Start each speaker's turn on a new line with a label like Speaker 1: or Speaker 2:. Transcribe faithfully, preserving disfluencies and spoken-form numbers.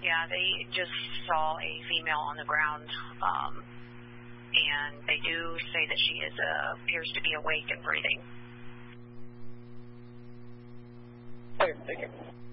Speaker 1: Yeah, they just saw a female on the ground, um, and they do say that she is uh, appears to be awake and breathing.
Speaker 2: Okay, thank you.